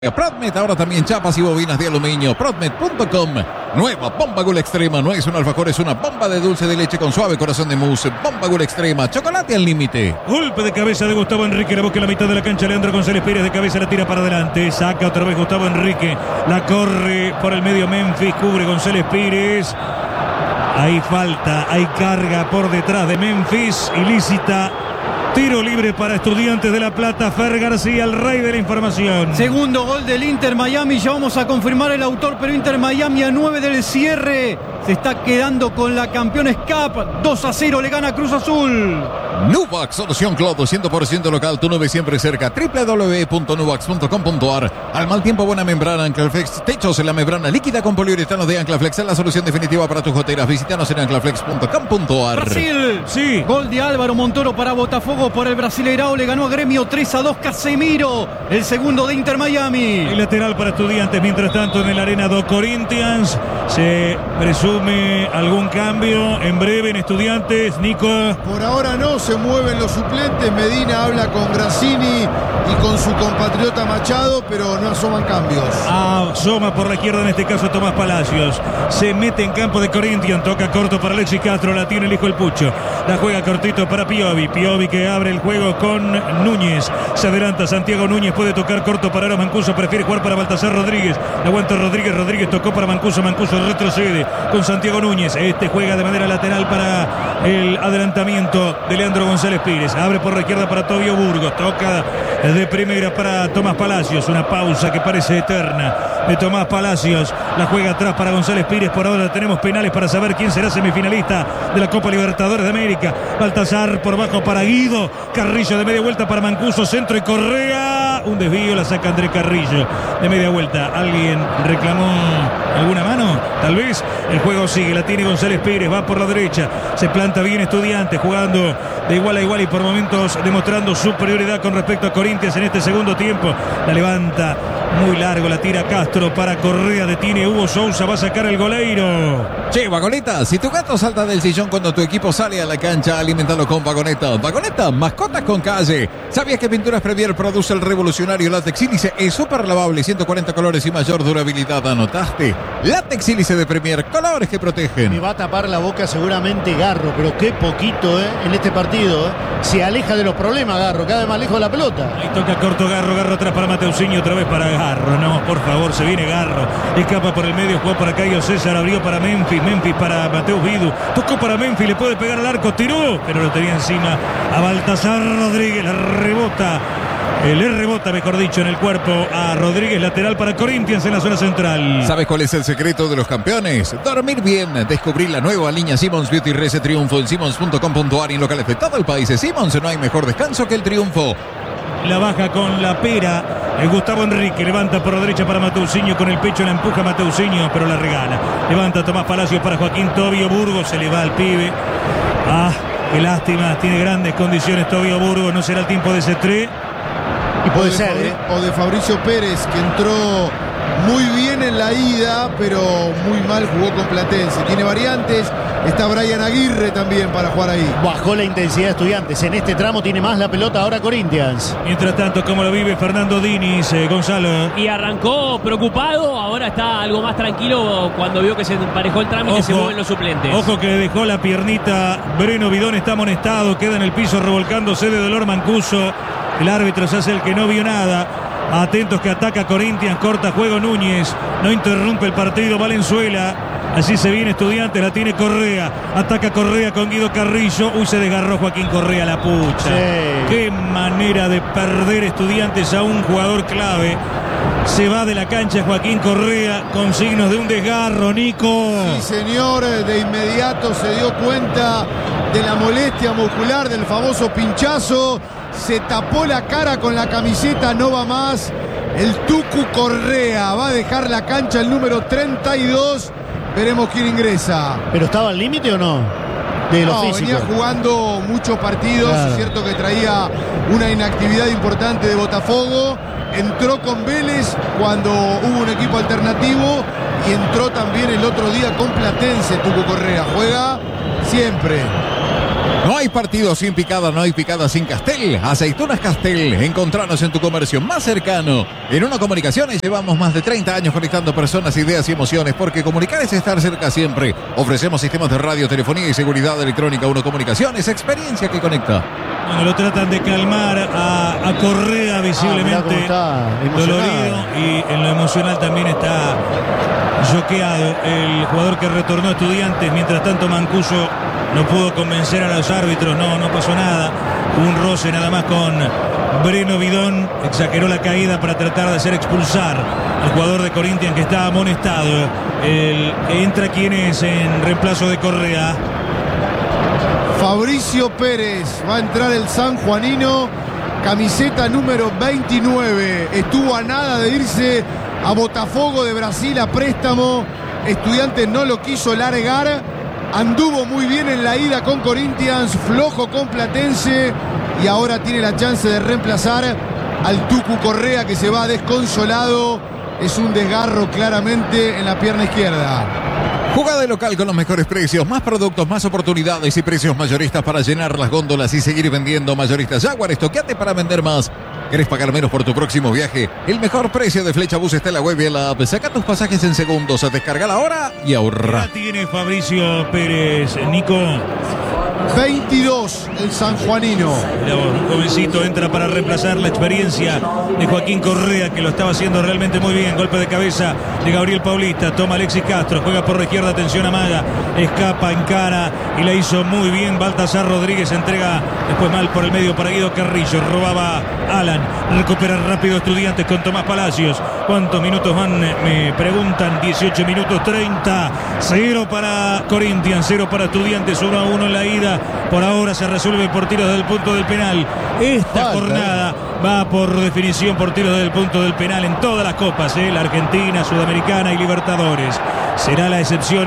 Prodmed, ahora también chapas y bobinas de aluminio. Prodmed.com. Nueva Bomba Gul Extrema. No es un alfajor, es una bomba de dulce de leche con suave corazón de mousse. Bomba Gul Extrema. Chocolate al límite. Golpe de cabeza de Gustavo Enrique. La busca en la mitad de la cancha. Leandro González Pires de cabeza la tira para adelante. Saca otra vez Gustavo Enrique. La corre por el medio Memphis. Cubre González Pires. Hay falta, hay carga por detrás de Memphis. Ilícita. Tiro libre para Estudiantes de La Plata. Fer García, el rey de la información. Segundo gol del Inter Miami. Ya vamos a confirmar el autor, pero Inter Miami a 9 del cierre. Se está quedando con la Campeones Cup. 2-0 le gana Cruz Azul. Nuvax, solución clodo 100% local, tu nube siempre cerca. www.nuvax.com.ar. Al mal tiempo, buena membrana Anclaflex. Techos en la membrana líquida con poliuretano de Anclaflex. Es la solución definitiva para tus goteras. Visítanos en anclaflex.com.ar. Brasil. Sí. Gol de Álvaro Montoro para Botafogo por el Brasileirao. Le ganó a Gremio 3-2 Casemiro. El segundo de Inter Miami. El lateral para Estudiantes. Mientras tanto, en el Arena do Corinthians se presume algún cambio en breve en Estudiantes. Nico. Por ahora no, se mueven los suplentes. Medina habla con Grassini y con su compatriota Machado, pero no asoman cambios. Asoma por la izquierda, en este caso Tomás Palacios. Se mete en campo de Corinthians. Toca corto para Alexis Castro. La tiene el hijo el Pucho. La juega cortito para Piovi. Piovi que abre el juego con Núñez. Se adelanta Santiago Núñez. Puede tocar corto para Eros Mancuso. Prefiere jugar para Baltasar Rodríguez. La aguanta Rodríguez. Rodríguez tocó para Mancuso. Mancuso retrocede con Santiago Núñez. Este juega de manera lateral para el adelantamiento de Leandro González Pires. Abre por la izquierda para Tobio Burgos. Toca de primera para Tomás Palacios. Una pausa que parece eterna de Tomás Palacios. La juega atrás para González Pires. Por ahora tenemos penales para saber quién será semifinalista de la Copa Libertadores de América. Baltasar por bajo para Guido. Carrillo de media vuelta para Mancuso. Centro y Correa. Un desvío, la saca André Carrillo de media vuelta. ¿Alguien reclamó alguna mano? Tal vez. El juego sigue. La tiene González Pires. Va por la derecha. Se planta bien Estudiantes. Jugando de igual a igual y por momentos demostrando superioridad con respecto a Corinthians en este segundo tiempo. La levanta muy largo. La tira Castro para Correa. Detiene Hugo Sousa. Va a sacar el goleiro. Che, Vagoneta, si tu gato salta del sillón cuando tu equipo sale a la cancha, alimentalo con Vagoneta. Vagoneta, mascotas con calle. ¿Sabías que Pinturas Premier produce el revolucionario látex sílice? Es súper lavable, 140 colores y mayor durabilidad. ¿Anotaste? Látex sílice de Premier, colores que protegen. Me va a tapar la boca seguramente Garro, pero qué poquito en este partido. Se aleja de los problemas Garro, cada vez más lejos de la pelota. Ahí toca corto Garro. Garro atrás para Mateusinho, otra vez para Garro. No, por favor, se viene Garro. Escapa por el medio, jugó para Caio César, abrió para Memphis. Memphis para Mateus Vidu. Tocó para Memphis, le puede pegar al arco, tiró, pero lo tenía encima a Baltasar Rodríguez. Le rebota, mejor dicho, en el cuerpo a Rodríguez. Lateral para Corinthians en la zona central. ¿Sabes cuál es el secreto de los campeones? Dormir bien. Descubrir la nueva línea Simmons Beauty Rese Triunfo en Simmons.com.ar y en locales de todo el país. Simmons, no hay mejor descanso que el triunfo. La baja con la pera. Gustavo Enrique levanta por la derecha para Mateusinho. Con el pecho la empuja Mateusinho, pero la regala. Levanta Tomás Palacios para Joaquín Tobio Burgos. Se le va al pibe. Qué lástima. Tiene grandes condiciones Tobio Burgos. No será el tiempo de Cetré. Y puede ser, O de Fabricio Pérez, que entró muy bien en la ida, pero muy mal jugó con Platense. Tiene variantes. Está Brian Aguirre también para jugar ahí. Bajó la intensidad de Estudiantes. En este tramo tiene más la pelota ahora Corinthians. Mientras tanto, ¿cómo lo vive Fernando Diniz, Gonzalo? Y arrancó preocupado, ahora está algo más tranquilo cuando vio que se emparejó el trámite. Se mueven los suplentes. Ojo que le dejó la piernita Breno Bidón, está amonestado, queda en el piso revolcándose de dolor Mancuso. El árbitro se hace el que no vio nada. Atentos que ataca Corinthians, corta juego Núñez, no interrumpe el partido Valenzuela. Así se viene Estudiantes, la tiene Correa. Ataca Correa con Guido Carrillo. Se desgarró Joaquín Correa la pucha. Sí. Qué manera de perder Estudiantes a un jugador clave. Se va de la cancha Joaquín Correa con signos de un desgarro, Nico. Sí, señor, de inmediato se dio cuenta de la molestia muscular, del famoso pinchazo. Se tapó la cara con la camiseta, no va más. El Tucu Correa va a dejar la cancha el número 32. Veremos quién ingresa. ¿Pero estaba al límite o no? No, venía jugando muchos partidos. Claro. Es cierto que traía una inactividad importante de Botafogo. Entró con Vélez cuando hubo un equipo alternativo y entró también el otro día con Platense. Tucu Correa juega siempre. No hay partido sin picada, no hay picada sin Castel. Aceitunas Castel, encontranos en tu comercio más cercano. En Uno Comunicaciones llevamos más de 30 años conectando personas, ideas y emociones, porque comunicar es estar cerca siempre. Ofrecemos sistemas de radio, telefonía y seguridad electrónica. Uno Comunicaciones, experiencia que conecta. Bueno, lo tratan de calmar a Correa, visiblemente dolorido, y en lo emocional también está choqueado el jugador que retornó a Estudiantes. Mientras tanto, Mancuso no pudo convencer a los árbitros, no pasó nada. Un roce nada más con Breno Bidón, exageró la caída para tratar de hacer expulsar al jugador de Corinthians que está amonestado. Entra quien es en reemplazo de Correa. Fabricio Pérez, va a entrar el sanjuanino, camiseta número 29. Estuvo a nada de irse a Botafogo de Brasil a préstamo. Estudiantes no lo quiso largar. Anduvo muy bien en la ida con Corinthians, flojo con Platense, y ahora tiene la chance de reemplazar al Tucu Correa, que se va desconsolado. Es un desgarro claramente en la pierna izquierda. Jugada de local con los mejores precios, más productos, más oportunidades y precios mayoristas para llenar las góndolas y seguir vendiendo. Mayoristas Jaguar, estoqueate para vender más. ¿Querés pagar menos por tu próximo viaje? El mejor precio de Flecha Bus está en la web y en la app. Saca tus pasajes en segundos, descarga ahora y ahorra. Ya tiene Fabricio Pérez, Nico. 22 el sanjuanino. Un jovencito entra para reemplazar la experiencia de Joaquín Correa, que lo estaba haciendo realmente muy bien. Golpe de cabeza de Gabriel Paulista, toma Alexis Castro, juega por la izquierda, atención a Maga, escapa, encara y la hizo muy bien. Baltasar Rodríguez entrega después mal por el medio para Guido Carrillo, robaba Alan, recupera rápido Estudiantes con Tomás Palacios. ¿Cuántos minutos van? Me preguntan. 18 minutos 30. 0 para Corinthians, 0 para Estudiantes, 1-1 en la ida. Por ahora se resuelve por tiros del punto del penal. Esta jornada va por definición por tiros del punto del penal en todas las copas, la Argentina, Sudamericana y Libertadores. Será la excepción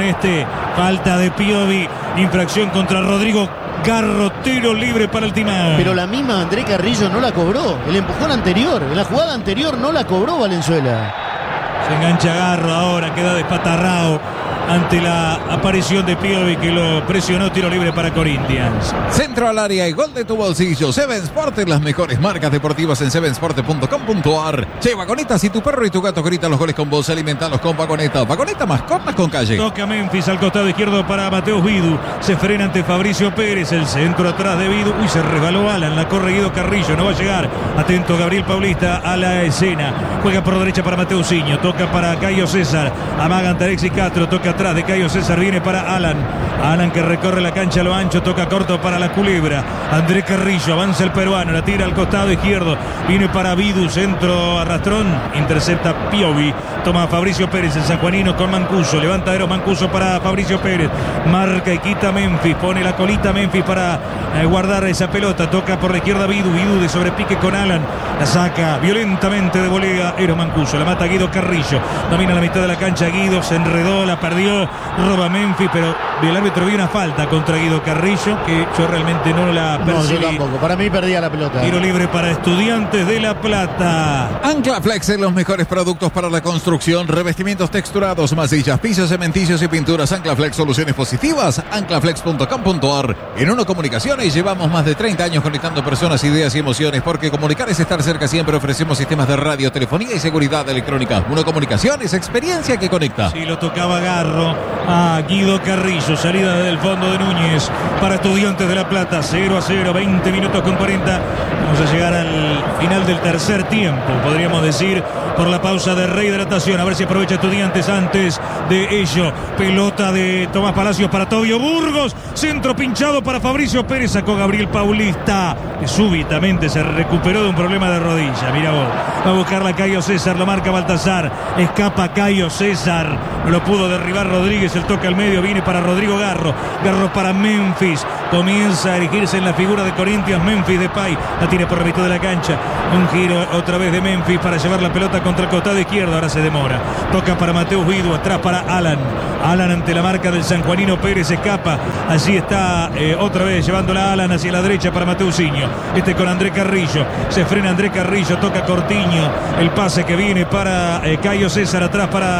falta de Piovi, infracción contra Rodrigo Garro, tiro libre para el Timán. Pero la misma André Carrillo no la cobró. El empujón anterior, en la jugada anterior no la cobró Valenzuela. Se engancha Garro ahora, queda despatarrado ante la aparición de Piovi, que lo presionó. Tiro libre para Corinthians. Centro al área y gol de tu bolsillo. Seven Sport, las mejores marcas deportivas en sevensport.com.ar. Che, Vagoneta, si tu perro y tu gato gritan los goles con vos, alimentalos con Vagoneta. Vagoneta, mascotas con calle. Toca Memphis al costado izquierdo para Mateus Vidu. Se frena ante Fabricio Pérez. El centro atrás de Vidu. Uy, se resbaló Alan. La corre Guido Carrillo. No va a llegar. Atento Gabriel Paulista a la escena. Juega por derecha para Mateusinho. Toca para Caio César. Amaga ante Alexis Castro. Toca atrás de Caio César. Viene para Alan. Alan que recorre la cancha a lo ancho. Toca corto para la culebra. André Carrillo. Avanza el peruano. La tira al costado izquierdo. Viene para Vidu. Centro arrastrón. Intercepta Piovi. Toma Fabricio Pérez. El sanjuanino con Mancuso. Levanta Eros Mancuso para Fabricio Pérez. Marca y quita Memphis. Pone la colita Memphis para guardar esa pelota. Toca por la izquierda Vidu. Vidu de sobrepique con Alan. La saca violentamente de volea Eros Mancuso. La mata Guido Carrillo. Domina la mitad de la cancha Guido. Se enredó. La perdió. Roba Memphis. Pero el árbitro vio una falta contra Guido Carrillo, que yo realmente no la percibí. No, yo tampoco. Para mí perdía la pelota. Tiro libre para Estudiantes de La Plata. Anclaflex en los mejores productos para la construcción, revestimientos texturados, masillas, pisos, cementicios y pinturas. Anclaflex, soluciones positivas. Anclaflex.com.ar. En Uno Comunicaciones llevamos más de 30 años conectando personas, ideas y emociones, porque comunicar es estar cerca siempre. Ofrecemos sistemas de radio, telefonía y seguridad electrónica. Uno Comunicaciones, experiencia que conecta. Sí, lo tocaba Garro a Guido Carrillo. Salida del fondo de Núñez para Estudiantes de La Plata. 0-0, 20 minutos con 40. Vamos a llegar al final del tercer tiempo, podríamos decir, por la pausa de rehidratación. A ver si aprovecha Estudiantes antes de ello. Pelota de Tomás Palacios para Tobio Burgos. Centro pinchado para Fabricio Pérez. Sacó Gabriel Paulista, que súbitamente se recuperó de un problema de rodilla. Mira vos. Va a buscar la Caio César. Lo marca Baltasar. Escapa Caio César. No lo pudo derribar Rodríguez. El toque al medio viene para Rodrigo Garro. Garro para Memphis. Comienza a erigirse en la figura de Corinthians. Memphis Depay. La tiene por la mitad de la cancha. Un giro otra vez de Memphis para llevar la pelota contra el costado izquierdo. Ahora se demora. Toca para Mateus Vidu. Atrás para Alan. Alan ante la marca del sanjuanino Pérez. Escapa. Allí está otra vez llevándola Alan hacia la derecha para Mateusinho. Con André Carrillo. Se frena André Carrillo. Toca Cortiño. El pase que viene para Caio César. Atrás para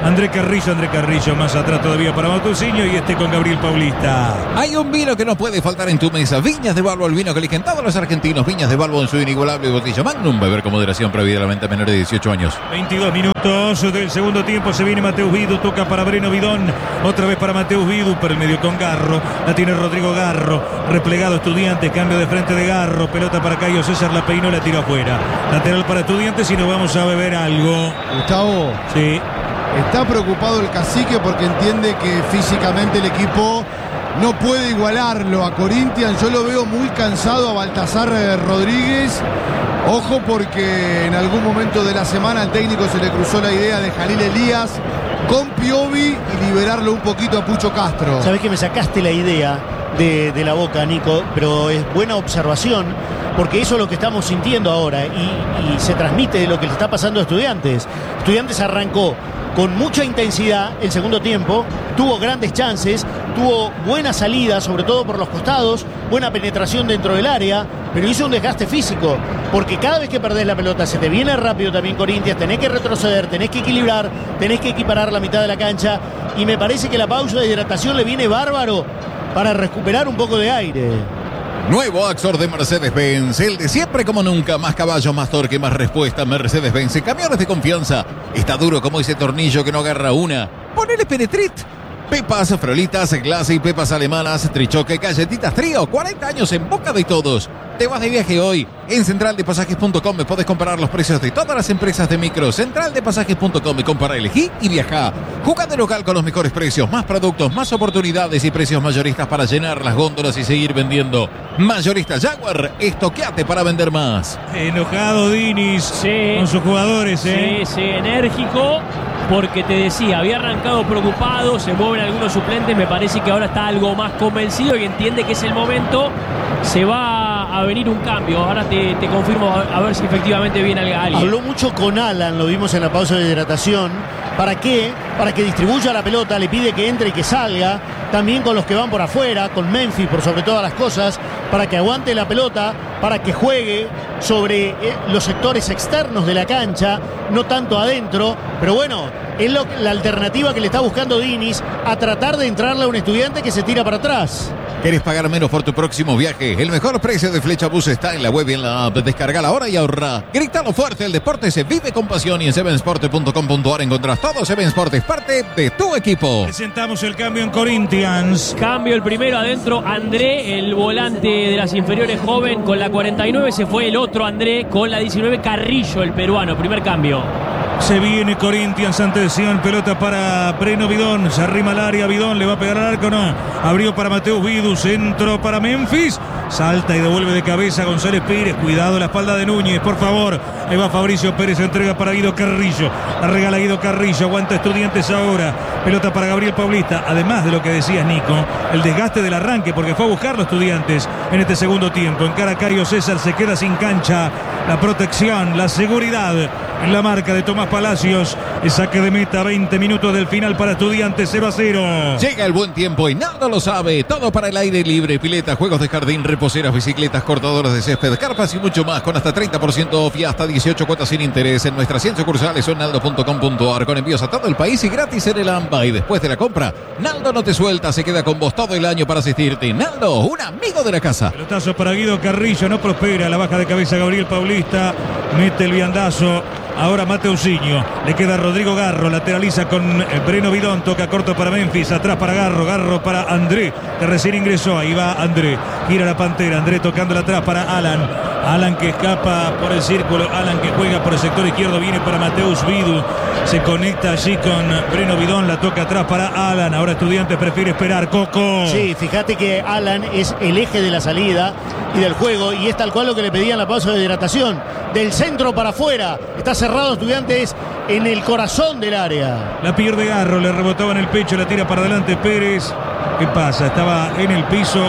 André Carrillo, más atrás todavía para Matusinho y con Gabriel Paulista. Hay un vino que no puede faltar en tu mesa. Viñas de Balbo, el vino que eligen todos los argentinos. Viñas de Balbo en su inigualable botella Magnum. Beber con moderación, prohibida la venta a menores de 18 años. 22 minutos del segundo tiempo. Se viene Mateus Vidu, toca para Breno Bidón. Otra vez para Mateus Vidu, por el medio con Garro. La tiene Rodrigo Garro. Replegado Estudiantes, cambio de frente de Garro. Pelota para Cayo César, la peinó, la tiró afuera. Lateral para Estudiantes y nos vamos a beber algo. Gustavo. Sí. Está preocupado el cacique porque entiende que físicamente el equipo no puede igualarlo a Corinthians. Yo lo veo muy cansado a Baltasar Rodríguez. Ojo porque en algún momento de la semana al técnico se le cruzó la idea de Jalil Elías con Piovi y liberarlo un poquito a Pucho Castro. Sabés que me sacaste la idea de la boca, Nico, pero es buena observación porque eso es lo que estamos sintiendo ahora y se transmite de lo que le está pasando a Estudiantes. Estudiantes arrancó con mucha intensidad el segundo tiempo, tuvo grandes chances, tuvo buena salida, sobre todo por los costados, buena penetración dentro del área, pero hizo un desgaste físico, porque cada vez que perdés la pelota se te viene rápido también Corinthians, tenés que retroceder, tenés que equilibrar, tenés que equiparar la mitad de la cancha, y me parece que la pausa de hidratación le viene bárbaro para recuperar un poco de aire. Nuevo Axor de Mercedes-Benz, el de siempre como nunca, más caballo, más torque, más respuesta. Mercedes-Benz, camiones de confianza. Está duro como ese tornillo que no agarra una. Ponele Penetrit. Pepas, frolitas, glace y pepas alemanas, trichoque, galletitas trío, 40 años en boca de todos. Te vas de viaje hoy. En centraldepasajes.com me podés comparar los precios de todas las empresas de micro. Centraldepasajes.com y compara, elegí y viajá. Jugá de local con los mejores precios, más productos, más oportunidades y precios mayoristas para llenar las góndolas y seguir vendiendo. Mayorista Jaguar, estoqueate para vender más. Enojado Diniz con sus jugadores, Sí, enérgico. Porque te decía, había arrancado preocupado, se mueven algunos suplentes, me parece que ahora está algo más convencido y entiende que es el momento, se va a venir un cambio. Ahora te confirmo a ver si efectivamente viene alguien. Habló mucho con Alan, lo vimos en la pausa de hidratación. ¿Para qué? Para que distribuya la pelota, le pide que entre y que salga. También con los que van por afuera, con Memphis por sobre todas las cosas, para que aguante la pelota, para que juegue sobre los sectores externos de la cancha, no tanto adentro. Pero bueno, es la alternativa que le está buscando Diniz a tratar de entrarle a un Estudiante que se tira para atrás. ¿Querés pagar menos por tu próximo viaje? El mejor precio de Flecha Bus está en la web y en la app. Descargala ahora y ahorra. Grítalo fuerte, el deporte se vive con pasión y en sevensport.com.ar encontrás todo. Seven Sport es parte de tu equipo. Presentamos el cambio en Corinthians. Cambio el primero adentro, André, el volante de las inferiores joven con la 49. Se fue el otro André con la 19, Carrillo, el peruano. Primer cambio. Se viene Corinthians ante Sion, pelota para Breno Bidón, se arrima al área, Bidón le va a pegar al arco, no, abrió para Mateus Vidu, centro para Memphis, salta y devuelve de cabeza González Pérez, cuidado la espalda de Núñez, por favor, ahí va Fabricio Pérez, entrega para Guido Carrillo, la regala Guido Carrillo, aguanta Estudiantes ahora, pelota para Gabriel Paulista, además de lo que decías Nico, el desgaste del arranque, porque fue a buscar los Estudiantes en este segundo tiempo, en cara Cario César, se queda sin cancha, la protección, la seguridad, en la marca de Tomás Palacios, el saque de meta, 20 minutos del final para Estudiantes, 0-0. Llega el buen tiempo y Naldo lo sabe, todo para el aire libre, pileta, juegos de jardín, reposeras, bicicletas, cortadoras de césped, carpas y mucho más, con hasta 30% off y hasta 18 cuotas sin interés en nuestras 100 sucursales o en naldo.com.ar, con envíos a todo el país y gratis en el AMBA. Y después de la compra, Naldo no te suelta, se queda con vos todo el año para asistirte. Naldo, un amigo de la casa. Pelotazo para Guido Carrillo, no prospera, la baja de cabeza Gabriel Paulista, mete el viandazo. Ahora Mateusinho, le queda Rodrigo Garro, lateraliza con Breno Bidón, toca corto para Memphis, atrás para Garro, Garro para André, que recién ingresó, ahí va André, gira la Pantera, André tocándola atrás para Alan que escapa por el círculo, Alan que juega por el sector izquierdo, viene para Mateus Vidu, se conecta allí con Breno Bidón, la toca atrás para Alan, ahora Estudiantes prefiere esperar, Coco. Sí, fíjate que Alan es el eje de la salida y del juego, y es tal cual lo que le pedían la pausa de hidratación, del centro para afuera, está cerrado Estudiantes en el corazón del área. La pierde Garro, le rebotaba en el pecho, la tira para adelante Pérez. ¿Qué pasa? Estaba en el piso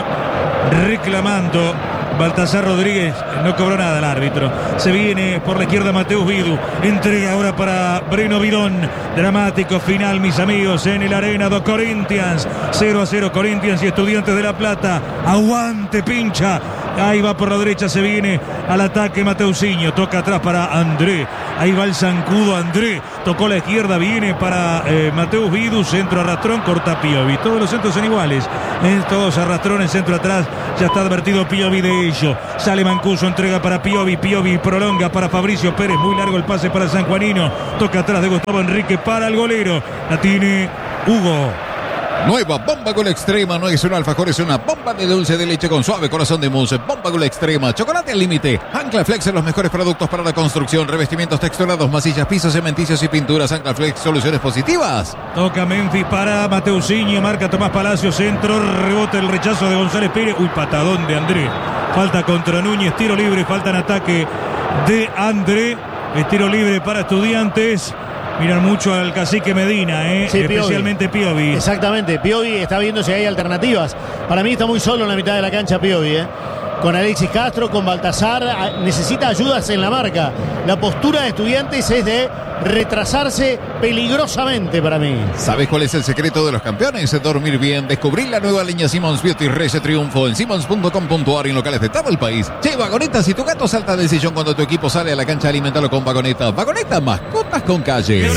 reclamando. Baltasar Rodríguez no cobró nada el árbitro. Se viene por la izquierda Mateus Vidu. Entrega ahora para Breno Bidón. Dramático final, mis amigos, en el Arena do Corinthians. 0-0 Corinthians y Estudiantes de La Plata. Aguante, pincha. Ahí va por la derecha, se viene al ataque Mateusinho. Toca atrás para André. Ahí va el zancudo André. Tocó la izquierda, viene para Mateus Vidu. Centro arrastrón, corta Piovi. Todos los centros son iguales. Todos arrastrones, centro atrás. Ya está advertido Piovi de ello. Sale Mancuso, entrega para Piovi. Piovi prolonga para Fabricio Pérez. Muy largo el pase para Sanjuanino. Toca atrás de Gustavo Enrique para el golero. La tiene Hugo. Nueva bomba con extrema, no es un alfajor, es una bomba de dulce de leche con suave corazón de mousse. Bomba con extrema, chocolate al límite. Anclaflex en los mejores productos para la construcción, revestimientos texturados, masillas, pisos cementicios y pinturas. Anclaflex, soluciones positivas. Toca Memphis para Mateusinho, marca Tomás Palacio, centro, rebote el rechazo de González Pérez. Uy, patadón de André. Falta contra Núñez, tiro libre, falta en ataque de André. Es tiro libre para Estudiantes. Miran mucho al cacique Medina, sí, especialmente Piovi. Exactamente, Piovi está viendo si hay alternativas. Para mí está muy solo en la mitad de la cancha Piovi, con Alexis Castro, con Baltasar, necesita ayudas en la marca. La postura de Estudiantes es de retrasarse peligrosamente para mí. ¿Sabes cuál es el secreto de los campeones? Dormir bien. Descubrir la nueva línea Simmons Beauty Rece Triunfo en simmons.com.ar y en locales de todo el país. Che, Vagoneta, si tu gato salta del sillón cuando tu equipo sale a la cancha, alimentalo con Vagoneta. Vagoneta, mascotas con calle.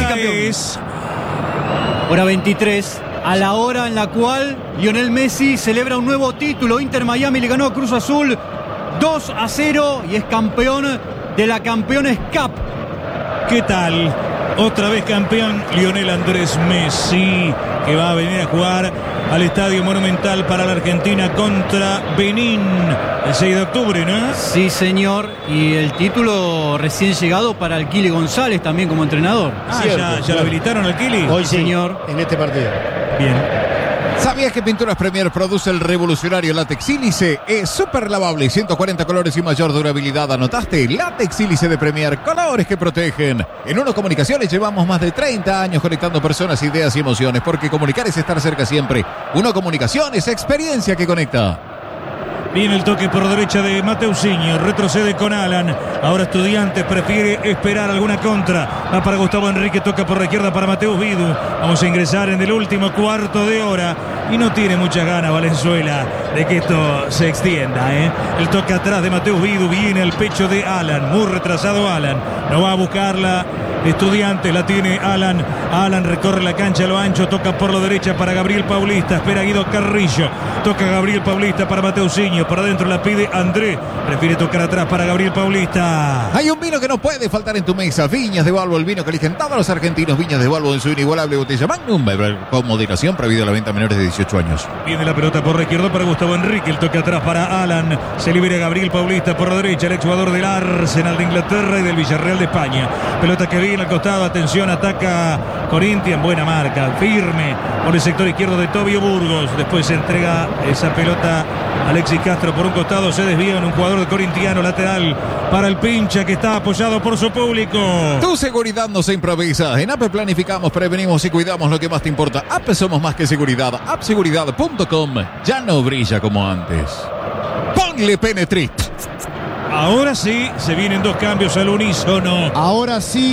Hora 23. A la hora en la cual Lionel Messi celebra un nuevo título. Inter Miami le ganó a Cruz Azul 2-0 y es campeón de la Campeones Cup. ¿Qué tal? Otra vez campeón Lionel Andrés Messi, que va a venir a jugar al Estadio Monumental para la Argentina contra Benín el 6 de octubre, ¿no? Sí, señor. Y el título recién llegado para el Kili González también como entrenador. ¿Ya lo habilitaron al Kili? Hoy sí, señor. En este partido. Bien. ¿Sabías que Pinturas Premier produce el revolucionario látex sílice? Es súper lavable, 140 colores y mayor durabilidad. ¿Anotaste? Látex sílice de Premier, colores que protegen. En Uno Comunicaciones llevamos más de 30 años conectando personas, ideas y emociones, porque comunicar es estar cerca siempre. Uno Comunicaciones, experiencia que conecta. Viene el toque por derecha de Mateusinho, retrocede con Alan. Ahora Estudiantes prefiere esperar alguna contra. Va para Gustavo Enrique, toca por la izquierda para Mateus Vidu. Vamos a ingresar en el último cuarto de hora. Y no tiene muchas ganas Valenzuela de que esto se extienda, El toque atrás de Mateus Vidu, viene al pecho de Alan. Muy retrasado Alan. No va a buscarla. Estudiantes, la tiene Alan. Alan recorre la cancha a lo ancho, toca por la derecha para Gabriel Paulista. Espera Guido Carrillo. Toca Gabriel Paulista para Mateusinho. Por adentro la pide André. Prefiere tocar atrás para Gabriel Paulista. Hay un vino que no puede faltar en tu mesa. Viñas de Balbo, el vino que eligen todos los argentinos. Viñas de Balbo en su inigualable botella Magnum. Con moderación, prohibido la venta a menores de 18 años. Viene la pelota por la izquierda para Gustavo Enrique. El toque atrás para Alan. Se libera Gabriel Paulista por la derecha. El exjugador del Arsenal de Inglaterra y del Villarreal de España. Pelota que viene al costado. Atención, ataca Corinthians. Buena marca. Firme por el sector izquierdo de Tobio Burgos. Después se entrega esa pelota Alexis Castro por un costado. Se desvía en un jugador de Corintiano lateral para el Pincha, que está apoyado por su público. Tu seguridad no se improvisa. En APE planificamos, prevenimos y cuidamos lo que más te importa. APE somos más que seguridad. Appseguridad.com ya no brilla como antes. Ponle Penetrit. Ahora sí, se vienen dos cambios al unísono. Ahora sí.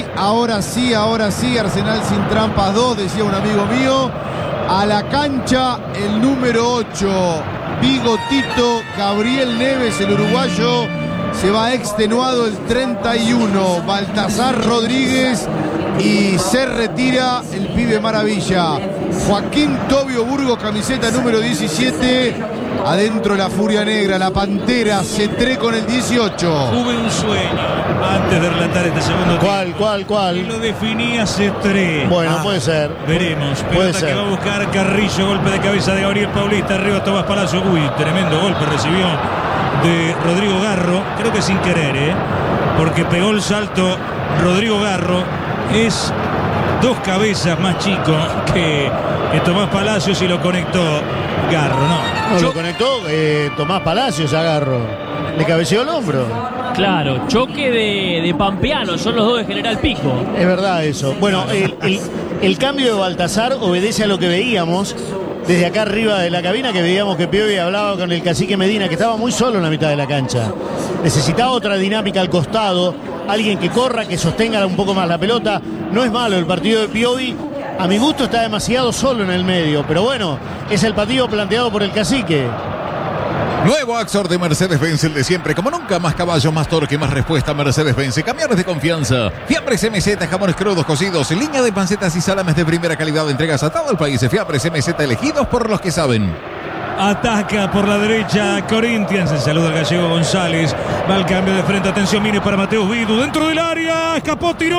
Arsenal sin trampas 2, decía un amigo mío. A la cancha el número 8, Bigotito Gabriel Neves, el uruguayo. Se va extenuado el 31, Baltasar Rodríguez. Y se retira el pibe maravilla, Joaquín Tobio Burgos, camiseta número 17. Adentro la furia negra, la pantera, Cetré con el 18. Tuve un sueño antes de relatar este segundo tiempo. ¿Cuál? Y lo definía Cetré. Bueno, puede ser. Veremos. Pelota que va a buscar Carrillo, golpe de cabeza de Gabriel Paulista, arriba Tomás Palacio. Uy, tremendo golpe recibió de Rodrigo Garro. Creo que sin querer, porque pegó el salto Rodrigo Garro. Es dos cabezas más chico que Tomás Palacios y lo conectó Garro, ¿no? Lo conectó Tomás Palacios a Garro. Le cabeceó el hombro. Claro, choque de Pampeano, son los dos de General Pico. Es verdad eso. Bueno, el cambio de Baltasar obedece a lo que veíamos desde acá arriba de la cabina, que veíamos que Piovi hablaba con el cacique Medina, que estaba muy solo en la mitad de la cancha. Necesitaba otra dinámica al costado, alguien que corra, que sostenga un poco más la pelota. No es malo el partido de Piovi. A mi gusto está demasiado solo en el medio, pero bueno, es el partido planteado por el cacique. Nuevo Axor de Mercedes-Benz, el de siempre. Como nunca, más caballos, más torque, más respuesta. Mercedes-Benz. Camiones de confianza. Fiambres MZ, jamones crudos cocidos. Línea de pancetas y salames de primera calidad. Entregas a todo el país. Fiambres MZ, elegidos por los que saben. Ataca por la derecha Corinthians. El saludo al gallego González. Va al cambio de frente. Atención, viene para Mateus Vidu. Dentro del área. Escapó, tiró.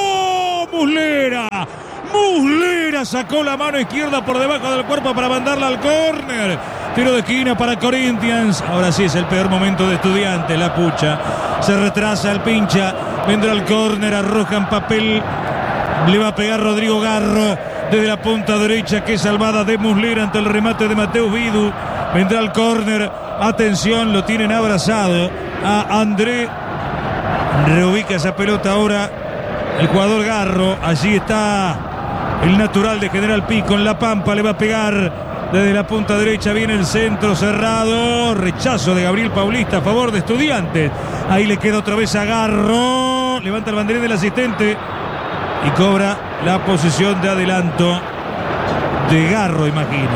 Muslera. Muslera sacó la mano izquierda por debajo del cuerpo para mandarla al córner. Tiro de esquina para Corinthians. Ahora sí es el peor momento de Estudiantes. La pucha. Se retrasa el pincha. Vendrá al córner. Arrojan papel. Le va a pegar Rodrigo Garro desde la punta derecha. Qué salvada de Muslera ante el remate de Mateus Vidu. Vendrá al córner. Atención, lo tienen abrazado a André. Reubica esa pelota ahora el jugador Garro. Allí está el natural de General Pico en La Pampa. Le va a pegar desde la punta derecha. Viene el centro cerrado. Rechazo de Gabriel Paulista a favor de Estudiantes. Ahí le queda otra vez a Garro. Levanta el banderín del asistente y cobra la posición de adelanto de Garro, imagino.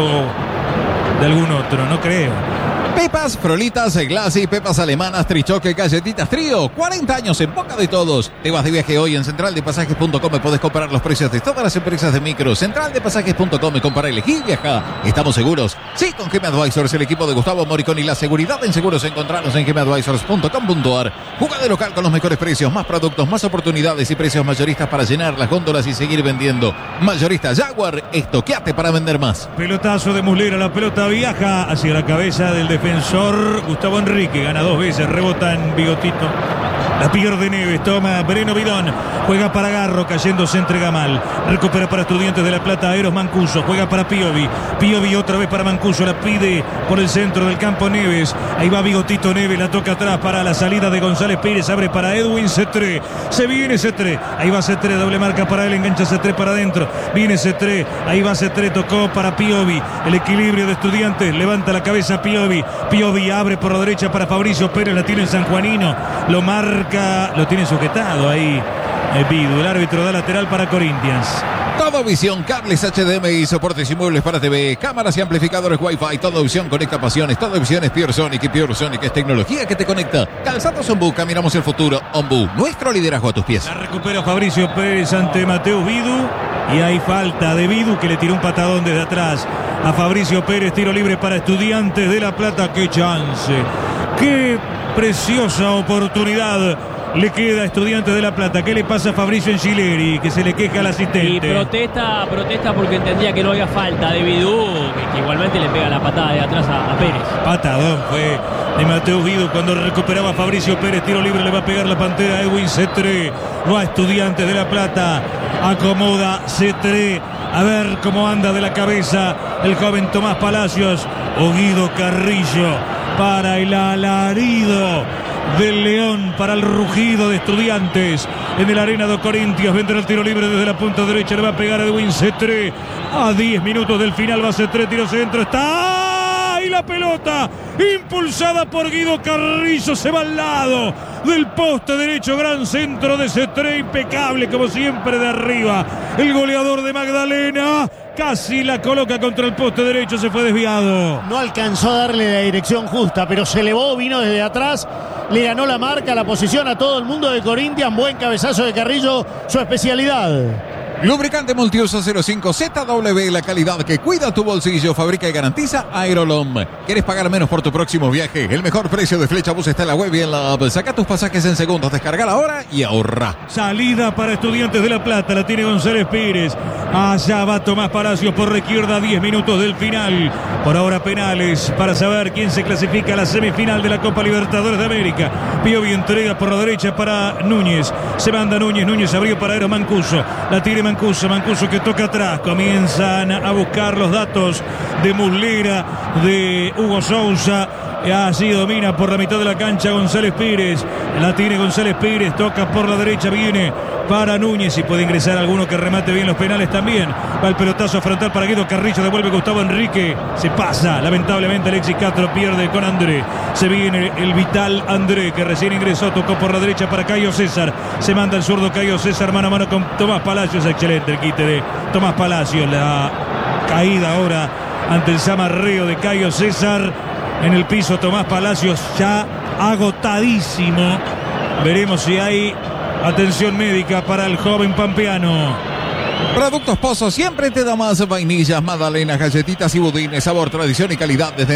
O de algún otro, no creo. Pepas, frolitas, glassy, pepas alemanas, trichoque, galletitas trío. 40 años en boca de todos. Te vas de viaje hoy en centraldepasajes.com. Puedes comparar los precios de todas las empresas de micro. Centraldepasajes.com. Compara, elegí, viaja. ¿Estamos seguros? Sí, con GM Advisors, el equipo de Gustavo Moricón y la seguridad en seguros. Encontrarnos en gmadvisors.com.ar. Juega de local con los mejores precios, más productos, más oportunidades y precios mayoristas para llenar las góndolas y seguir vendiendo. Mayorista Jaguar, estoqueate para vender más. Pelotazo de Muslera, la pelota viaja hacia la cabeza del defensor Gustavo Enrique. Gana 2 veces, rebota en Bigotito. La pierde Neves, toma Breno Bidón, juega para Garro, cayéndose entrega mal. Recupera para Estudiantes de La Plata, Eros Mancuso, juega para Piovi. Piovi otra vez para Mancuso, la pide por el centro del campo Neves. Ahí va Bigotito Neves, la toca atrás para la salida de González Pires, abre para Edwin Cetré. Se viene Cetré, ahí va Cetré, doble marca para él, engancha Cetré para adentro. Viene Cetré, ahí va Cetré, tocó para Piovi. El equilibrio de Estudiantes, levanta la cabeza Piovi. Piovi abre por la derecha para Fabricio Pérez, la tiene en San Juanino, lo marca, lo tiene sujetado ahí Vidu. El árbitro da lateral para Corinthians. Todo Visión, cables HDMI y soportes y muebles para TV, cámaras y amplificadores Wi-Fi. Todo Visión conecta pasiones. Todo Visión es Pure Sonic y Pure Sonic es tecnología que te conecta. Calzados Ombu, caminamos el futuro. Ombu, nuestro liderazgo a tus pies. La recupera Fabricio Pérez ante Mateus Vidu. Y hay falta de Vidu que le tiró un patadón desde atrás a Fabricio Pérez. Tiro libre para Estudiantes de La Plata. ¡Qué chance! ¡Qué preciosa oportunidad! Le queda a Estudiantes de La Plata. ¿Qué le pasa a Fabricio Engileri? Que se le queja al asistente. Y protesta porque entendía que no había falta de Vidu, que igualmente le pega la patada de atrás a Pérez. Patadón fue de Mateus Vidu cuando recuperaba Fabricio Pérez. Tiro libre, le va a pegar la pantera a Edwin Cetré. Va a Estudiantes de La Plata. Acomoda Cetré. A ver cómo anda de la cabeza el joven Tomás Palacios. O Guido Carrillo para el alarido del León, para el rugido de Estudiantes en el Arena de Corintios. Vendrá el tiro libre desde la punta derecha, le va a pegar a Edwin Cetré. A 10 minutos del final va Cetré, tiro centro, está ahí la pelota, impulsada por Guido Carrillo, se va al lado del poste derecho, gran centro de Cetré, impecable como siempre de arriba. El goleador de Magdalena casi la coloca contra el poste derecho, se fue desviado. No alcanzó a darle la dirección justa, pero se elevó, vino desde atrás, le ganó la marca, la posición a todo el mundo de Corinthians. Buen cabezazo de Carrillo, su especialidad. Lubricante multiuso 05 ZW, la calidad que cuida tu bolsillo, fabrica y garantiza Aerolom. ¿Quieres pagar menos por tu próximo viaje? El mejor precio de Flechabús está en la web y en la app. Saca tus pasajes en segundos, descarga ahora y ahorra. Salida para Estudiantes de La Plata, la tiene González Pires. Allá va Tomás Palacios por la izquierda, 10 minutos del final. Por ahora penales para saber quién se clasifica a la semifinal de la Copa Libertadores de América. Piovi entrega por la derecha para Núñez. Se manda Núñez, Núñez abrió para Eros Mancuso. La tiene Mancuso que toca atrás. Comienzan a buscar los datos de Muslera, de Hugo Sousa. Así domina por la mitad de la cancha González Pires. La tiene González Pires, toca por la derecha, viene para Núñez y puede ingresar alguno que remate bien los penales también. Va el pelotazo frontal para Guido Carrillo, devuelve Gustavo Enrique. Se pasa, lamentablemente Alexis Castro pierde con André. Se viene el vital André que recién ingresó, tocó por la derecha para Caio César. Se manda el zurdo Caio César mano a mano con Tomás Palacios. Excelente el quite de Tomás Palacios. La caída ahora ante el zamarreo de Caio César. en el piso Tomás Palacios, ya agotadísimo. Veremos si hay atención médica para el joven pampeano. Productos Pozo siempre te da más: vainillas, magdalenas, galletitas y budines, sabor, tradición y calidad desde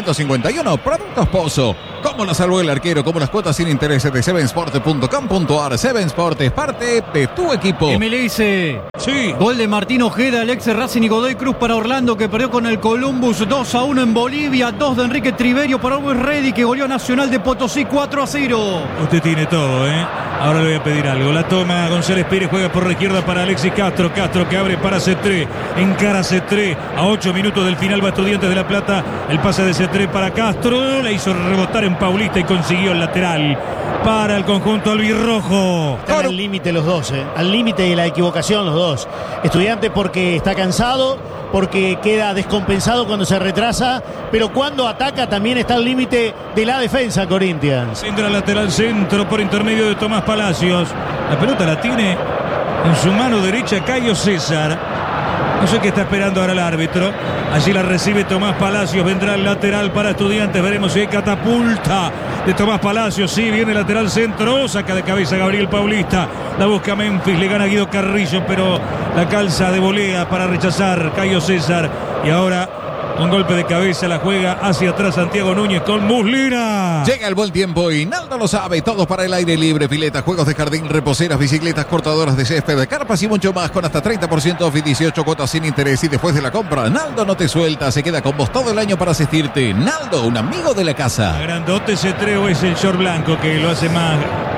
1951. Productos Pozo. ¿Cómo la salvó el arquero? Como las cuotas sin intereses de sevensport.com.ar. Seven Sport es parte de tu equipo. MLS. Sí. Gol de Martín Ojeda, el ex Racing y Godoy Cruz para Orlando, que perdió con el Columbus 2-1 en Bolivia. 2 de Enrique Triverio para Always Ready, que goleó a Nacional de Potosí 4-0. Usted tiene todo, ¿eh? Ahora le voy a pedir algo. La toma González Pérez, juega por la izquierda para Alexis Castro. Castro que abre para Cetré. Encara Cetré. A 8 minutos del final va Estudiantes de La Plata. El pase de Cetré para Castro. Le hizo rebotar en Paulista y consiguió el lateral para el conjunto albirrojo. Están al límite los dos, al límite de la equivocación los dos. Estudiante porque está cansado, porque queda descompensado cuando se retrasa, pero cuando ataca también está al límite de la defensa Corinthians. Entra lateral centro por intermedio de Tomás Palacios. La pelota la tiene en su mano derecha Cayo César. No sé qué está esperando ahora el árbitro. Allí la recibe Tomás Palacios. Vendrá el lateral para Estudiantes. Veremos si hay catapulta de Tomás Palacios. Sí, viene el lateral centro. Saca de cabeza Gabriel Paulista. La busca Memphis. Le gana Guido Carrillo, pero la calza de volea para rechazar Cayo César. Y ahora, un golpe de cabeza, la juega hacia atrás Santiago Núñez con Muslera. Llega el buen tiempo y Naldo lo sabe. Todo para el aire libre: piletas, juegos de jardín, reposeras, bicicletas, cortadoras de césped, carpas y mucho más, con hasta 30% off y 18 cuotas sin interés. Y después de la compra, Naldo no te suelta, se queda con vos todo el año para asistirte. Naldo, un amigo de la casa. Grandote Cetreo es el short blanco que lo hace más.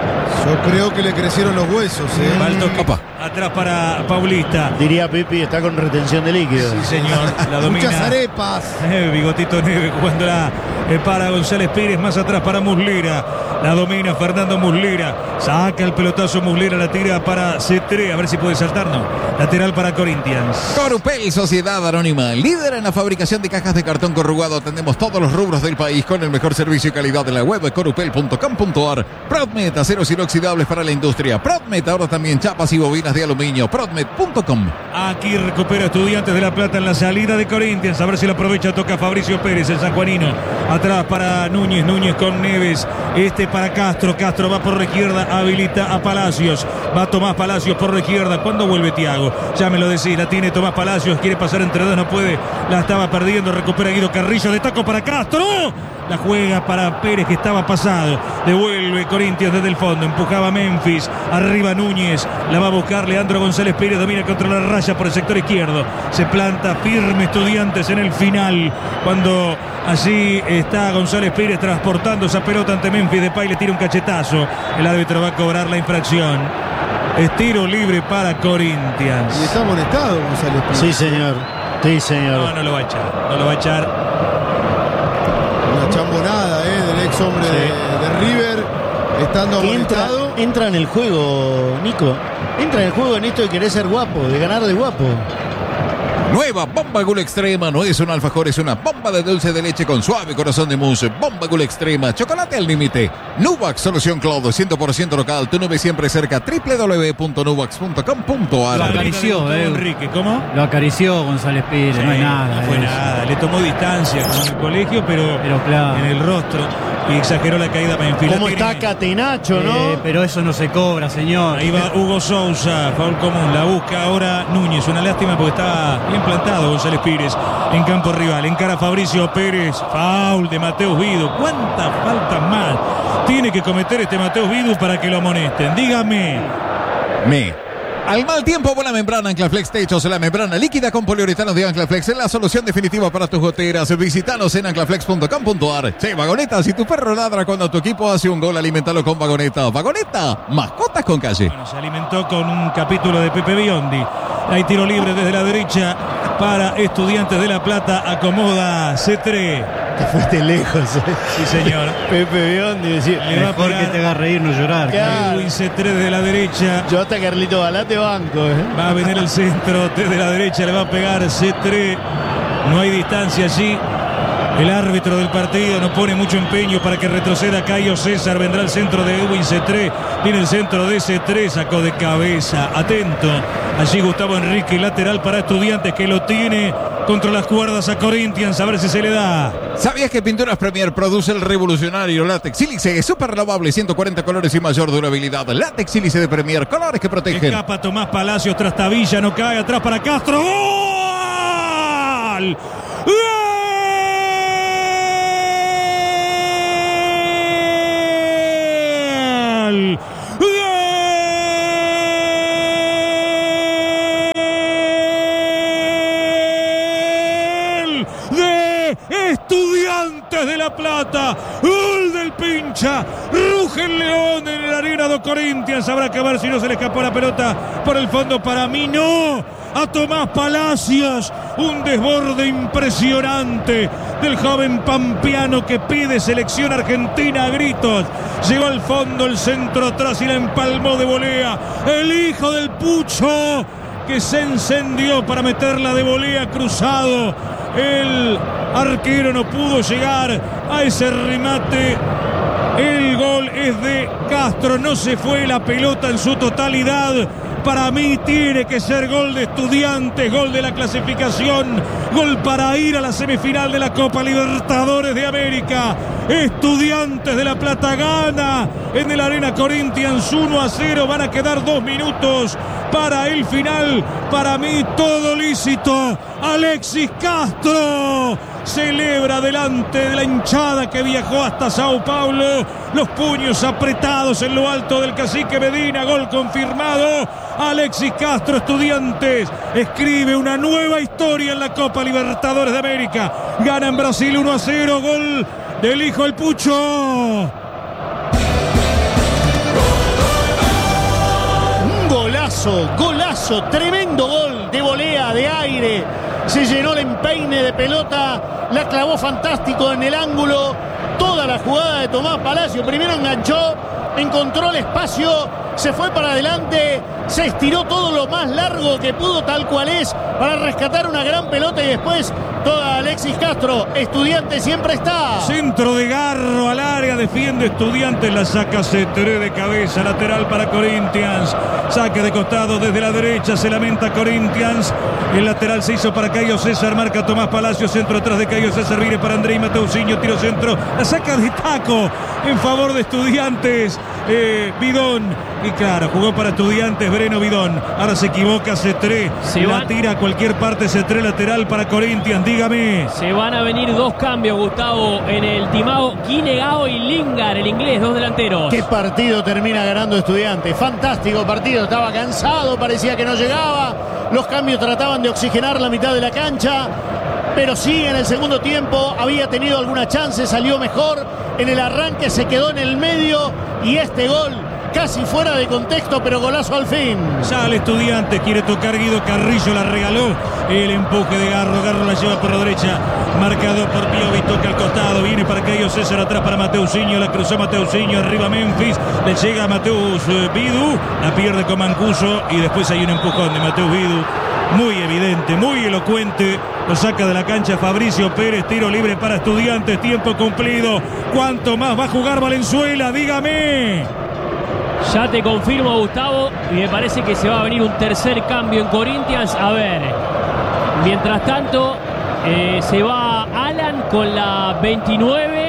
Yo creo que le crecieron los huesos, Balto Opa. atrás para Paulista. Diría Pipi, está con retención de líquido. Sí, señor. La domina. Muchas arepas. Bigotito Neve jugándola para González Pérez, más atrás para Muslera. La domina Fernando Muslera. Saca el pelotazo Muslera, la tira para Cetré. A ver si puede saltar, no. Lateral para Corinthians. Corupel, Sociedad Anónima, líder en la fabricación de cajas de cartón corrugado. Atendemos todos los rubros del país con el mejor servicio y calidad de la web, corupel.com.ar. Prodmet, aceros inoxidables para la industria. Prodmet, ahora también chapas y bobinas de aluminio. Prodmet.com. Aquí recupera Estudiantes de La Plata en la salida de Corinthians. A ver si lo aprovecha. Toca Fabricio Pérez, el sanjuanino. Atrás para Núñez. Núñez con Neves. Para Castro. Castro va por la izquierda. Habilita a Palacios. Va Tomás Palacios por la izquierda. ¿Cuándo vuelve Thiago? Ya me lo decís. La tiene Tomás Palacios. Quiere pasar entre dos. No puede. La estaba perdiendo. Recupera Guido Carrillo. De taco para Castro. La juega para Pérez, que estaba pasado. Devuelve Corinthians desde el fondo. Empujaba Memphis. Arriba Núñez. La va a buscar Leandro González Pérez. Domina contra la raya por el sector izquierdo. Se planta firme Estudiantes en el final. Cuando allí está González Pérez transportando esa pelota ante Memphis. Depay le tira un cachetazo. El árbitro va a cobrar la infracción. Es tiro libre para Corinthians. Y está amonestado González Pérez. Sí, señor. Sí, señor. No lo va a echar. No lo va a echar. Una chambonada del ex hombre de River, estando amonestado. Entra en el juego, Nico. Entra en el juego en esto de querer ser guapo, de ganar de guapo. Nueva Bomba Gula Extrema. No es un alfajor, es una bomba de dulce de leche con suave corazón de mousse. Bomba Gula Extrema. Chocolate al límite. Nubax, solución cloud 100% local. Tu nube siempre cerca. www.nubax.com.ar. Lo acarició, Enrique, ¿cómo? Lo acarició González Pérez, no hay nada. No fue eso. nada. Le tomó distancia con el colegio, pero claro, en el rostro. Y exageró la caída para enfilar. ¿Cómo está Catenacho, no? Pero eso no se cobra, señor. Ahí va Hugo Sousa, foul común. La busca ahora Núñez. Una lástima porque estaba bien plantado González Pérez en campo rival. Encara Fabricio Pérez. Foul de Mateus Vidu. ¿Cuántas faltas más tiene que cometer este Mateus Vidu para que lo amonesten? Dígame. Al mal tiempo, buena membrana Anclaflex Techos, la membrana líquida con poliuretano de Anclaflex es la solución definitiva para tus goteras. Visítanos en anclaflex.com.ar. Che, Vagoneta, si tu perro ladra cuando tu equipo hace un gol, alimentalo con Vagoneta. Vagoneta, mascotas con calle. Bueno, se alimentó con un capítulo de Pepe Biondi. Hay tiro libre desde la derecha para Estudiantes de La Plata. Acomoda Cetré. Te fuiste lejos. Sí, señor. Pepe Biondi decía, Le va a Mejor que pegar te haga reír, no llorar. Claro. Edwin Cetré desde la derecha. yo hasta Carlito Balate banco. Va a venir el centro desde la derecha, le va a pegar Cetré. No hay distancia allí. El árbitro del partido no pone mucho empeño para que retroceda Cayo César. Vendrá el centro de Edwin Cetré. Viene el centro de Cetré. Sacó de cabeza. Atento. Allí Gustavo Enrique, lateral para Estudiantes, que lo tiene contra las cuerdas a Corinthians, a ver si se le da. ¿Sabías que Pinturas Premier produce el revolucionario látex sílice? Es súper lavable, 140 colores y mayor durabilidad. Látex sílice de Premier, colores que protegen. Escapa Tomás Palacios, Trastavilla, no cae, atrás para Castro. ¡Gol! ¡Gol! De Estudiantes de La Plata, gol del pincha, ruge el león en la arena de Corinthians. Habrá que ver si no se le escapó la pelota por el fondo. Para mí no, a Tomás Palacios, un desborde impresionante del joven pampeano que pide selección argentina a gritos. Llegó al fondo, el centro atrás y la empalmó de volea el hijo del Pucho, que se encendió para meterla de volea cruzado. El arquero no pudo llegar a ese remate. El gol es de Castro, no se fue la pelota en su totalidad. Para mí tiene que ser gol de Estudiantes, gol de la clasificación, gol para ir a la semifinal de la Copa Libertadores de América. Estudiantes de La Plata gana en el Arena Corinthians 1-0. Van a quedar 2 minutos para el final. Para mí todo lícito. Alexis Castro celebra delante de la hinchada que viajó hasta Sao Paulo. Los puños apretados en lo alto del cacique Medina. Gol confirmado. Alexis Castro, Estudiantes escribe una nueva historia en la Copa Libertadores de América. Gana en Brasil 1-0. Gol del hijo del Pucho. Un golazo, golazo, tremendo gol de volea, de aire. Se llenó el empeine de pelota, la clavó fantástico en el ángulo. Toda la jugada de Tomás Palacio. Primero enganchó, encontró el espacio, se fue para adelante, se estiró todo lo más largo que pudo, tal cual es, para rescatar una gran pelota y después toda Alexis Castro. Estudiantes siempre está. Centro de Garro al área, defiende Estudiantes, la saca Cetré de cabeza, lateral para Corinthians. Saque de costado desde la derecha, se lamenta Corinthians. El lateral se hizo para Caio César, marca Tomás Palacio, centro atrás de Caio César, viene para Andrei Mateusinho, tiro centro, la saca de taco en favor de Estudiantes. Bidón, y claro, jugó para Estudiantes Breno Bidón. Ahora se equivoca Cetré, la tira a cualquier parte Cetré, lateral para Corinthians. Dígame. Se van a venir 2 cambios, Gustavo, en el timao. Guinegao y Lingard, el inglés, 2 delanteros. Qué partido termina ganando Estudiantes. Fantástico partido, estaba cansado, parecía que no llegaba. Los cambios trataban de oxigenar la mitad de la cancha, pero sí, en el segundo tiempo había tenido alguna chance, salió mejor. En el arranque se quedó en el medio y este gol casi fuera de contexto, pero golazo al fin. Sale Estudiantes, quiere tocar Guido Carrillo, la regaló. El empuje de Garro, Garro la lleva por la derecha, marcado por Piovi, toca al costado, viene para Caio César, atrás para Mateusinho, la cruzó Mateusinho, arriba Memphis, le llega a Mateus Vidu, la pierde con Mancuso y después hay un empujón de Mateus Vidu. Muy evidente, muy elocuente. Lo saca de la cancha Fabricio Pérez. Tiro libre para Estudiantes. Tiempo cumplido. ¿Cuánto más va a jugar Valenzuela? Dígame. Ya te confirmo, Gustavo. Y me parece que se va a venir un tercer cambio en Corinthians. A ver. Mientras tanto, se va Alan con la 29.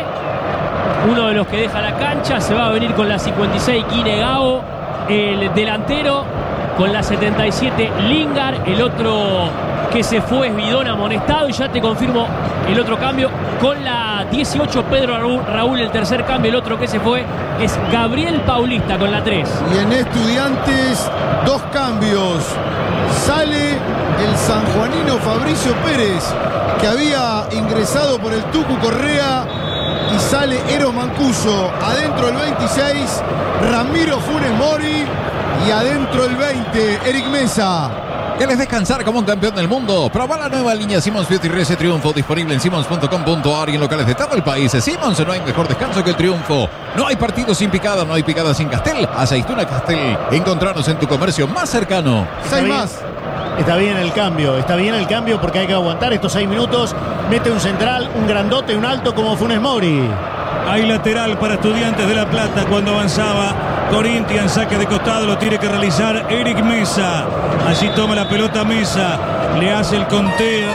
Uno de los que deja la cancha. Se va a venir con la 56 Guinegao, el delantero. Con la 77 Lingard, el otro que se fue es Bidón amonestado. Y ya te confirmo el otro cambio. Con la 18 Pedro Raúl, el tercer cambio. El otro que se fue es Gabriel Paulista con la 3. Y en Estudiantes 2 cambios. Sale el sanjuanino Fabricio Pérez, que había ingresado por el Tucu Correa, y sale Eros Mancuso. Adentro el 26 Ramiro Funes Mori. Y adentro el 20, Eric Mesa. ¿Quieres descansar como un campeón del mundo? Proba la nueva línea Simmons Beauty Rese Triunfo, disponible en simmons.com.ar y en locales de todo el país. Simmons, no hay mejor descanso que el triunfo. No hay partido sin picada, no hay picada sin Castel. Aceituna Castel. Encontrarnos en tu comercio más cercano. 6 más. Está bien el cambio porque hay que aguantar estos 6 minutos. Mete un central, un grandote, un alto como Funes Mori. Hay lateral para Estudiantes de La Plata cuando avanzaba Corinthians, saque de costado, lo tiene que realizar Eric Mesa. Allí toma la pelota Mesa, le hace el conteo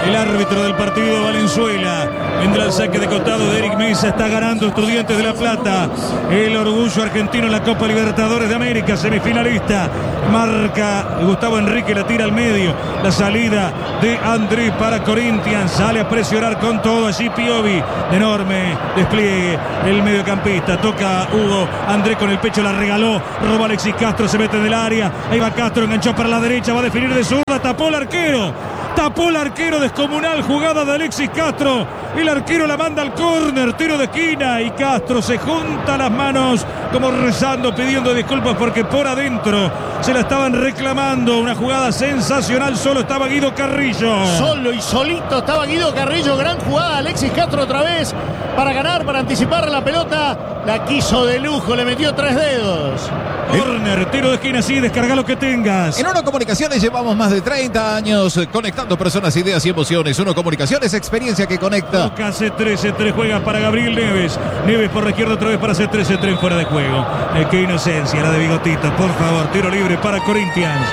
el árbitro del partido, Valenzuela. Vendrá el saque de costado de Eric Mesa. Está ganando Estudiantes de La Plata. El orgullo argentino en la Copa Libertadores de América, semifinalista. Marca Gustavo Enrique, la tira al medio. La salida de André para Corinthians. Sale a presionar con todo allí Piovi. De enorme despliegue el mediocampista. Toca Hugo. André con el pecho la regaló. Roba Alexis Castro. Se mete en el área. Ahí va Castro. Enganchó para la derecha. Va a definir de zurda. Tapó el arquero. Tapó el arquero, descomunal jugada de Alexis Castro. El arquero la manda al córner, tiro de esquina y Castro se junta las manos como rezando, pidiendo disculpas porque por adentro se la estaban reclamando. Una jugada sensacional, solo estaba Guido Carrillo. Solo y solito estaba Guido Carrillo. Gran jugada, Alexis Castro otra vez para ganar, para anticipar la pelota. La quiso de lujo, le metió 3 dedos. Córner, tiro de esquina, sí, descarga lo que tengas. En Uno Comunicaciones llevamos más de 30 años conectando personas, ideas y emociones. Uno Comunicaciones, experiencia que conecta. Toca C3 juega para Gabriel Neves. Neves por la izquierda otra vez para C3 fuera de juego. Qué inocencia la de Bigotito, por favor. Tiro libre para Corinthians.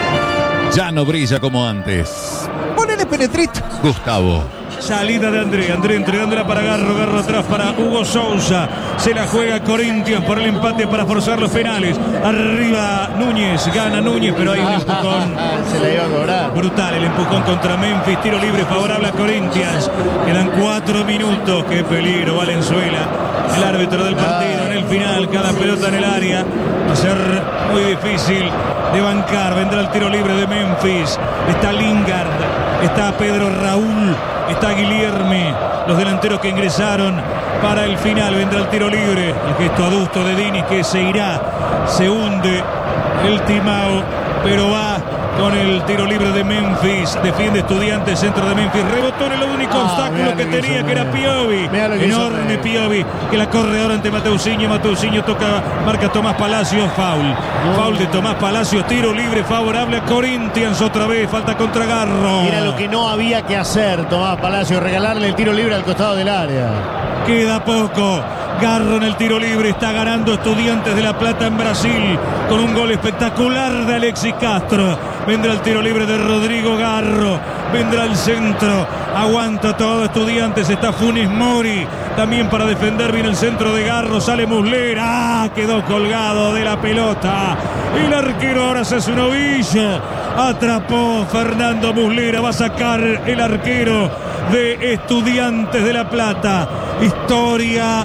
Ya no brilla como antes. Ponele penetrito, Gustavo. Salida de André entregándola para Garro atrás para Hugo Sousa. Se la juega Corinthians por el empate para forzar los penales. Arriba Núñez, gana Núñez, pero hay un empujón. Se la iba a cobrar. Brutal el empujón contra Memphis. Tiro libre favorable a Corinthians. Quedan 4 minutos. Qué peligro, Valenzuela. El árbitro del partido en el final. Cada pelota en el área. Va a ser muy difícil de bancar. Vendrá el tiro libre de Memphis. Está Lingard. Está Pedro Raúl. Está Guilherme, los delanteros que ingresaron para el final. Vendrá el tiro libre, el gesto adusto de Diniz que se irá, se hunde el timao, pero va con el tiro libre de Memphis. Defiende Estudiantes, centro de Memphis. Rebotó en el único obstáculo que tenía, que era Piovi. Enorme Piovi, que la corre ahora ante Mateusinho. Mateusinho toca, marca Tomás Palacios. Foul de Tomás Palacios. Tiro libre favorable a Corinthians otra vez. Falta contra Garro. Era lo que no había que hacer, Tomás Palacios, regalarle el tiro libre al costado del área. Queda poco. Garro en el tiro libre. Está ganando Estudiantes de La Plata en Brasil con un gol espectacular de Alexis Castro. Vendrá el tiro libre de Rodrigo Garro. Vendrá el centro. Aguanta todo Estudiantes. Está Funes Mori también para defender. Viene el centro de Garro. Sale Muslera. Quedó colgado de la pelota. El arquero ahora se hace un ovillo. Atrapó Fernando Muslera. Va a sacar el arquero de Estudiantes de La Plata. Historia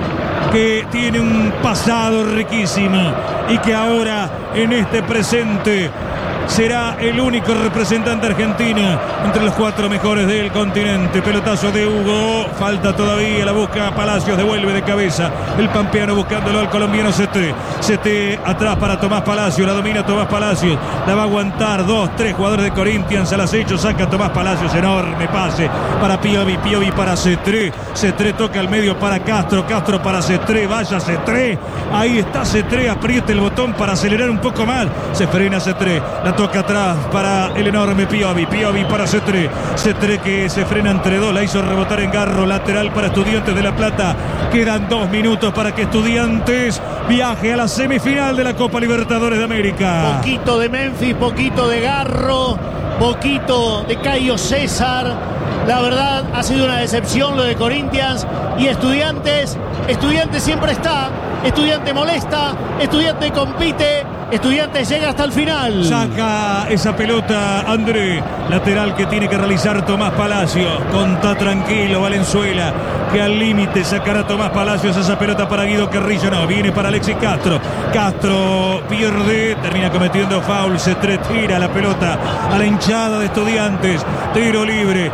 que tiene un pasado riquísimo y que ahora en este presente será el único representante argentino entre los 4 mejores del continente. Pelotazo de Hugo, falta todavía, la busca Palacios, devuelve de cabeza el pampeano buscándolo al colombiano CT atrás para Tomás Palacios, la domina Tomás Palacios, la va a aguantar 2-3 jugadores de Corinthians al acecho, saca Tomás Palacios, enorme pase para Piovi para C3 toca al medio para Castro para C3, vaya C3, ahí está C3, aprieta el botón para acelerar un poco más, se frena C3, la toca atrás para el enorme Piovi para C3 que se frena entre 2, la hizo rebotar en Garro, lateral para Estudiantes de La Plata. Quedan 2 minutos para que Estudiantes viaje a la semifinal de la Copa Libertadores de América. Poquito de Memphis, poquito de Garro, poquito de Caio César. La verdad ha sido una decepción lo de Corinthians y Estudiantes siempre está, Estudiantes molesta, Estudiantes compite, Estudiantes llega hasta el final. Saca esa pelota André, lateral que tiene que realizar Tomás Palacios. Contá tranquilo Valenzuela, que al límite sacará Tomás Palacios esa pelota para Guido Carrillo. No, viene para Alexis Castro. Castro pierde, termina cometiendo foul. Se tira la pelota a la hinchada de Estudiantes. Tiro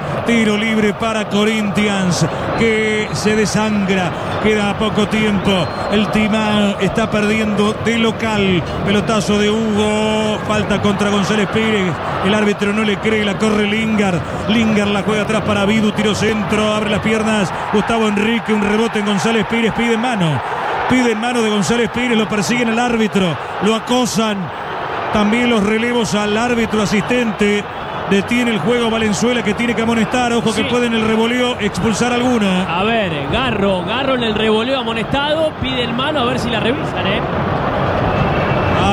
libre para Corinthians, que se desangra. Queda poco tiempo. El Timao está perdiendo de local. Pelotazo de Hugo. Falta contra González Pires. El árbitro no le cree, la corre Lingard. Lingard la juega atrás para Vidu. Tiro centro, abre las piernas Gustavo Enrique. Un rebote en González Pires. Pide en mano de González Pires. Lo persiguen al árbitro. Lo acosan. También los relevos al árbitro asistente. Detiene el juego Valenzuela, que tiene que amonestar. Ojo que puede en el revoleo expulsar alguna. A ver, Garro en el revoleo amonestado. Pide en mano a ver si la revisan,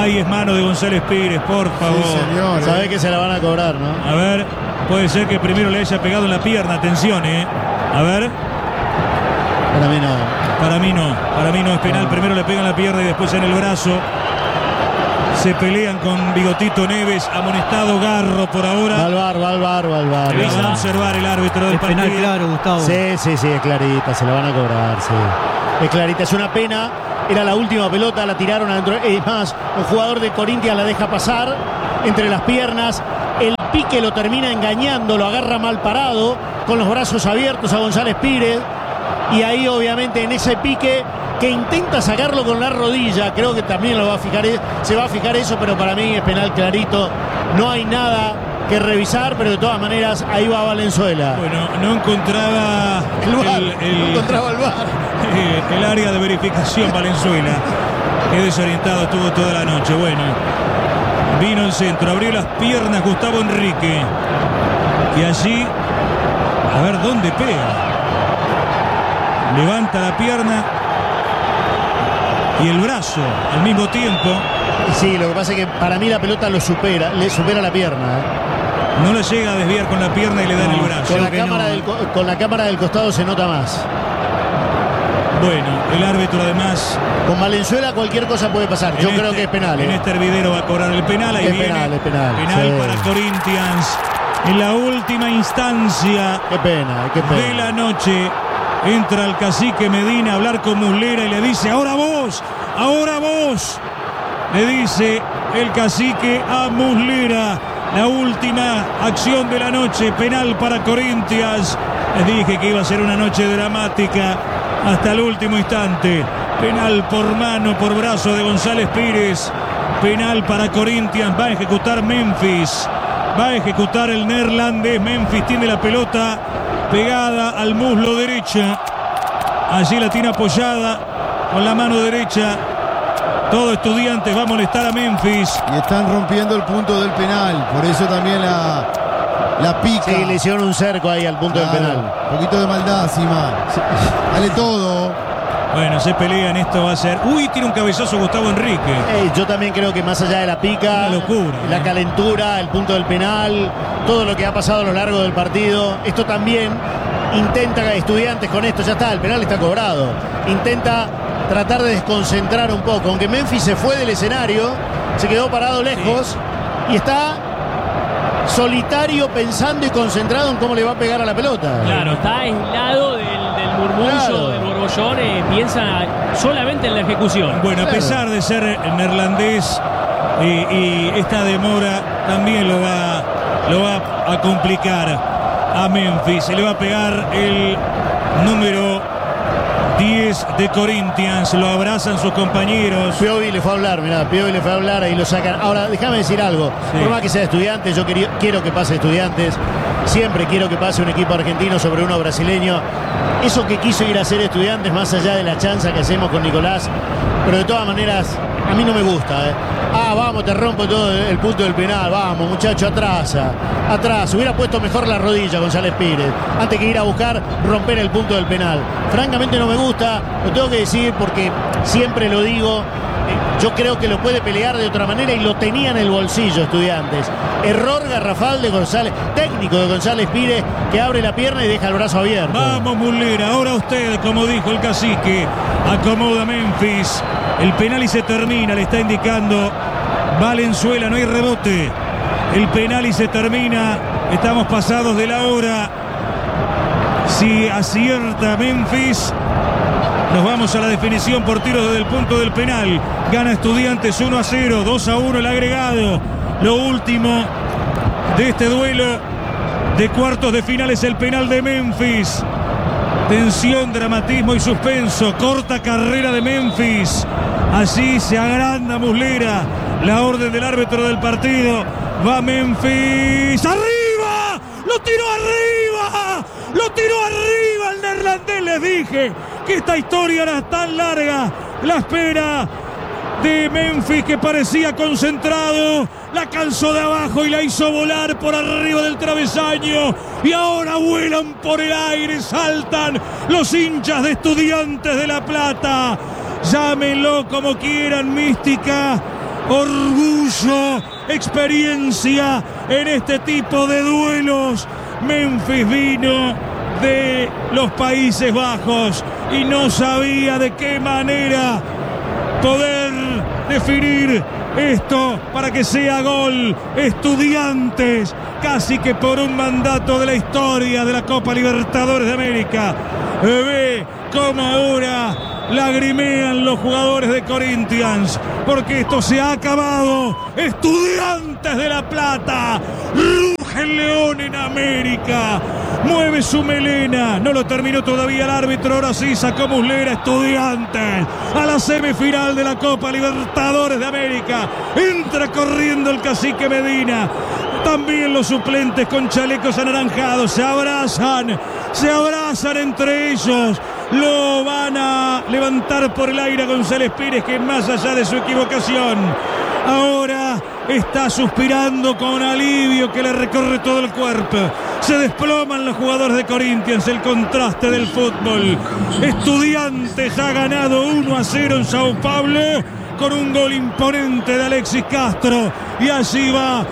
Ay, es mano de González Pires, por favor. Sí, señor. Sabe que se la van a cobrar, ¿no? A ver, puede ser que primero le haya pegado en la pierna. Atención, A ver. Para mí no. Para mí no es penal. Primero le pegan la pierna y después en el brazo. Se pelean con Bigotito Neves. Amonestado Garro por ahora. Va al bar. Va a observar el árbitro del Es partido. penal claro, Gustavo. Sí, es clarita, se la van a cobrar, sí. Es clarita, es una pena. Era la última pelota, la tiraron adentro. Es más, un jugador de Corinthians la deja pasar entre las piernas. El pique lo termina engañando, lo agarra mal parado, con los brazos abiertos a González Pires. Y ahí, obviamente, en ese pique que intenta sacarlo con la rodilla, creo que también se va a fijar eso, pero para mí es penal clarito. No hay nada que revisar, pero de todas maneras ahí va Valenzuela. Bueno, no encontraba No encontraba el bar. el área de verificación Valenzuela. Qué desorientado estuvo toda la noche. Bueno, vino el centro, abrió las piernas Gustavo Enrique. Y allí, a ver dónde pega. Levanta la pierna y el brazo al mismo tiempo. Sí, lo que pasa es que para mí la pelota le supera la pierna. No la llega a desviar con la pierna y le da en el brazo. Con la cámara del costado se nota más. Bueno, el árbitro además. Con Valenzuela cualquier cosa puede pasar. Yo creo que es penal. En este hervidero va a cobrar el penal. Ahí Es viene. penal. Penal Sí. para Corinthians. En la última instancia Qué pena. de la noche. Entra el cacique Medina a hablar con Muslera y le dice: ahora vos. Le dice el cacique a Muslera. La última acción de la noche. Penal para Corinthians. Les dije que iba a ser una noche dramática hasta el último instante. Penal por mano, por brazo de González Pires. Penal para Corinthians. Va a ejecutar Memphis. Va a ejecutar el neerlandés. Memphis tiene la pelota pegada al muslo derecha. Allí la tiene apoyada con la mano derecha. Todo Estudiantes va a molestar a Memphis. Y están rompiendo el punto del penal. Por eso también la pica. Sí, le hicieron un cerco ahí al punto del penal. Un poquito de maldad, Sima. Dale todo. Bueno, se pelean, esto va a ser... Uy, tiene un cabezazo Gustavo Enrique. Yo también creo que más allá de la pica, Una locura, la calentura, el punto del penal, todo lo que ha pasado a lo largo del partido, esto también intenta Estudiantes con esto, ya está, el penal está cobrado. Intenta tratar de desconcentrar un poco, aunque Memphis se fue del escenario, se quedó parado lejos y está solitario pensando y concentrado en cómo le va a pegar a la pelota. Claro, está aislado del murmullo, Claro. del borbollón, piensa solamente en la ejecución. Bueno, a pesar de ser neerlandés y esta demora también lo va a complicar a Memphis. Se le va a pegar el número 10 de Corinthians. Lo abrazan sus compañeros. Piovi le fue a hablar, mirá, Piovi le fue a hablar, ahí lo sacan. Ahora, déjame decir algo. Sí. Por más que sea Estudiantes, yo quiero que pase Estudiantes. Siempre quiero que pase un equipo argentino sobre uno brasileño. Eso que quiso ir a hacer Estudiantes, más allá de la chanza que hacemos con Nicolás. Pero de todas maneras, a mí no me gusta. Vamos, te rompo todo el punto del penal. Vamos, muchacho, atrás. Hubiera puesto mejor la rodilla González Pires, antes que ir a buscar romper el punto del penal. Francamente no me gusta, lo tengo que decir porque siempre lo digo. Yo creo que lo puede pelear de otra manera y lo tenía en el bolsillo Estudiantes. Error garrafal de González, técnico de González Pires, que abre la pierna y deja el brazo abierto. Vamos, Muslera, ahora usted, como dijo el cacique, acomoda Memphis. El penal y se termina, le está indicando Valenzuela, no hay rebote. El penal y se termina, estamos pasados de la hora. Si acierta Memphis, nos vamos a la definición por tiros desde el punto del penal. Gana Estudiantes 1-0, 2-1 el agregado. Lo último de este duelo de cuartos de final es el penal de Memphis. Tensión, dramatismo y suspenso. Corta carrera de Memphis. Allí se agranda Muslera. La orden del árbitro del partido. Va Memphis. ¡Arriba! ¡Lo tiró arriba! ¡Lo tiró arriba el neerlandés! Les dije que esta historia era tan larga. La espera de Memphis, que parecía concentrado, la calzó de abajo y la hizo volar por arriba del travesaño. Y ahora vuelan por el aire, saltan los hinchas de Estudiantes de La Plata. Llámenlo como quieran, mística, orgullo, experiencia en este tipo de duelos. Memphis vino de los Países Bajos y no sabía de qué manera poder definir esto para que sea gol. Estudiantes, casi que por un mandato de la historia de la Copa Libertadores de América. Ve cómo ahora lagrimean los jugadores de Corinthians, porque esto se ha acabado. Estudiantes de La Plata, ruge el león en América, mueve su melena, no lo terminó todavía el árbitro, ahora sí sacó Muslera. Estudiantes a la semifinal de la Copa Libertadores de América, entra corriendo el cacique Medina, también los suplentes con chalecos anaranjados, se abrazan entre ellos. Lo van a levantar por el aire a González Pires, que más allá de su equivocación, ahora está suspirando con alivio que le recorre todo el cuerpo. Se desploman los jugadores de Corinthians, el contraste del fútbol. Estudiantes ha ganado 1-0 en Sao Paulo con un gol imponente de Alexis Castro. Y allí va,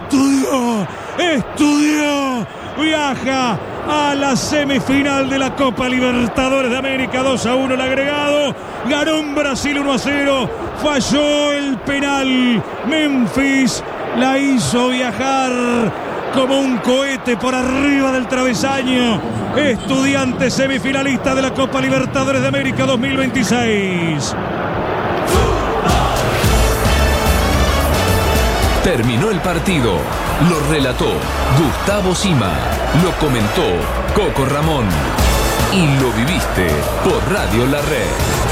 estudió, viaja a la semifinal de la Copa Libertadores de América. 2-1 el agregado, ganó en Brasil 1-0, falló el penal. Memphis la hizo viajar como un cohete por arriba del travesaño. Estudiantes semifinalista de la Copa Libertadores de América 2026. Terminó el partido. Lo relató Gustavo Sima. Lo comentó Coco Ramón. Y lo viviste por Radio La Red.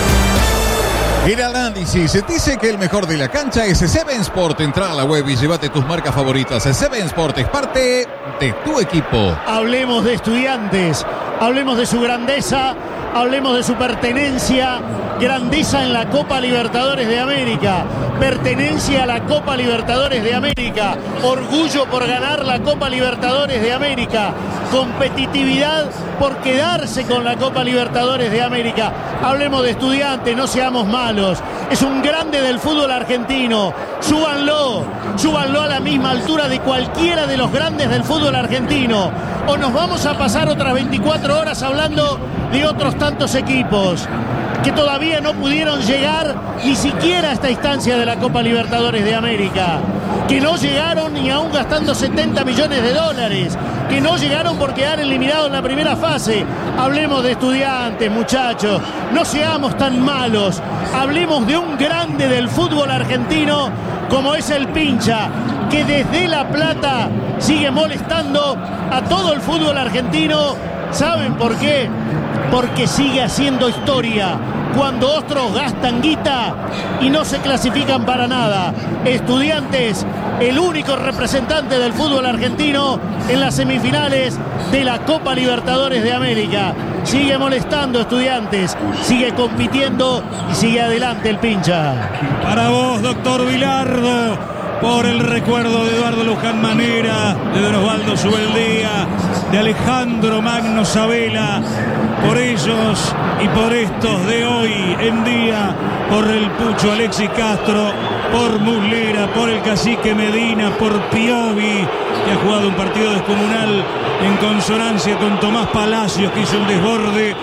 El análisis dice que el mejor de la cancha es Seven Sport. Entra a la web y llévate tus marcas favoritas. Seven Sport es parte de tu equipo. Hablemos de Estudiantes, hablemos de su grandeza, hablemos de su pertenencia. Grandeza en la Copa Libertadores de América, pertenencia a la Copa Libertadores de América, orgullo por ganar la Copa Libertadores de América, competitividad por quedarse con la Copa Libertadores de América. Hablemos de Estudiantes, no seamos malos. Es un grande del fútbol argentino. Súbanlo a la misma altura de cualquiera de los grandes del fútbol argentino. O nos vamos a pasar otras 24 horas hablando de otros tantos equipos que todavía no pudieron llegar ni siquiera a esta instancia de la Copa Libertadores de América, que no llegaron ni aún gastando 70 millones de dólares, que no llegaron por quedar eliminados en la primera fase. Hablemos de Estudiantes, muchachos, no seamos tan malos, hablemos de un grande del fútbol argentino como es el Pincha, que desde La Plata sigue molestando a todo el fútbol argentino. ¿Saben por qué? Porque sigue haciendo historia cuando otros gastan guita y no se clasifican para nada. Estudiantes, el único representante del fútbol argentino en las semifinales de la Copa Libertadores de América. Sigue molestando Estudiantes, sigue compitiendo y sigue adelante el Pincha. Para vos, doctor Vilardo, por el recuerdo de Eduardo Luján Manera, de Don Osvaldo Subeldía, de Alejandro Magno Sabela, por ellos y por estos de hoy en día, por el Pucho Alexis Castro, por Muslera, por el cacique Medina, por Piovi, que ha jugado un partido descomunal en consonancia con Tomás Palacios, que hizo un desborde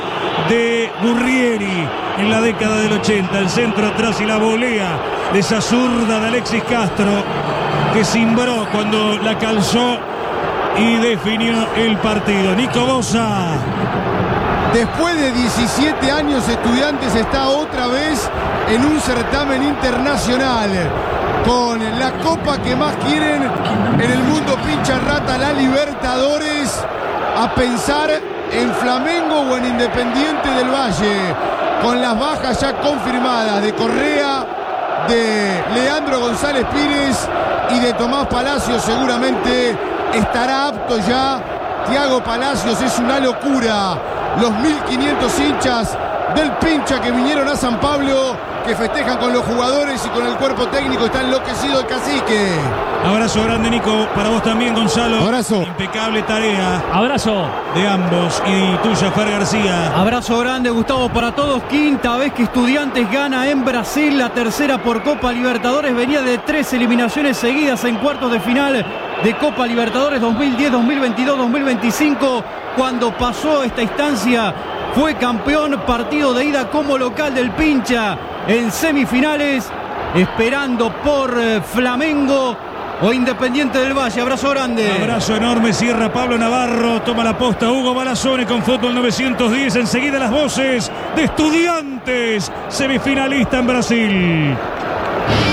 de Gurrieri en la década del 80, el centro atrás y la volea de esa zurda de Alexis Castro, que cimbró cuando la calzó y definió el partido. Nico Bosa. Después de 17 años, Estudiantes está otra vez en un certamen internacional con la copa que más quieren en el mundo, Pincha Rata, la Libertadores. A pensar en Flamengo o en Independiente del Valle, con las bajas ya confirmadas de Correa, de Leandro González Pires y de Tomás Palacios. Seguramente estará apto ya Thiago Palacios. Es una locura los 1500 hinchas del Pincha que vinieron a San Pablo, que festejan con los jugadores y con el cuerpo técnico. Está enloquecido el cacique. Abrazo grande, Nico, para vos también, Gonzalo. Abrazo. Impecable tarea Abrazo. de ambos y tuya, Fer García. Abrazo grande, Gustavo, para todos. Quinta vez que Estudiantes gana en Brasil, la tercera por Copa Libertadores. Venía de 3 eliminaciones seguidas en cuartos de final de Copa Libertadores 2010, 2022, 2025. Cuando pasó esta instancia, fue campeón. Partido de ida como local del Pincha en semifinales, esperando por Flamengo o Independiente del Valle. Abrazo grande. Abrazo enorme, cierra Pablo Navarro, toma la posta Hugo Balazone con Fútbol 910. Enseguida las voces de Estudiantes, semifinalista en Brasil.